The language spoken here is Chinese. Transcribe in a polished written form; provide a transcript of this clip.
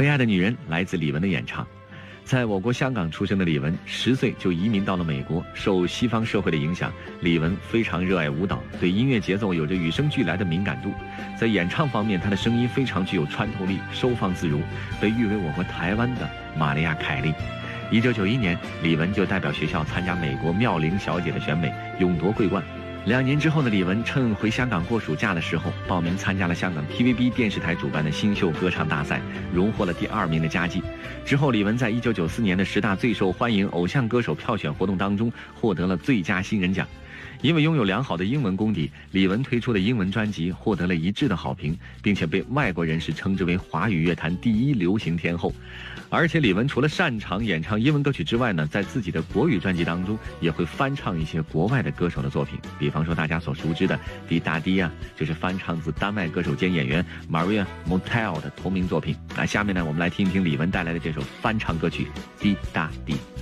被爱的女人来自李玟的演唱。在我国香港出生的李玟，10岁就移民到了美国。受西方社会的影响，李玟非常热爱舞蹈，对音乐节奏有着与生俱来的敏感度。在演唱方面，她的声音非常具有穿透力，收放自如，被誉为我国台湾的玛丽亚·凯莉。1991年，李玟就代表学校参加美国妙龄小姐的选美，勇夺桂冠。2年之后的李玟趁回香港过暑假的时候，报名参加了香港 TVB 电视台主办的新秀歌唱大赛，荣获了第2名的佳绩。之后，李玟在1994年的10大最受欢迎偶像歌手票选活动当中获得了最佳新人奖。因为拥有良好的英文功底，李玟推出的英文专辑获得了一致的好评，并且被外国人士称之为华语乐坛第1流行天后。而且李玟除了擅长演唱英文歌曲之外呢，在自己的国语专辑当中也会翻唱一些国外的歌手的作品，比方说大家所熟知的《滴答滴》啊，就是翻唱自丹麦歌手兼演员 Maria Montell 的同名作品。那下面呢，我们来听一听李玟带来的这首翻唱歌曲《滴答滴》。